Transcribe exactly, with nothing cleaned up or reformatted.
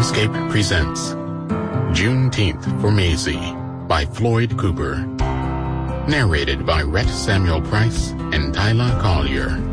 Dreamscape presents Juneteenth for Maisie by Floyd Cooper. Narrated by Rhett Samuel Price and Tyler Collier.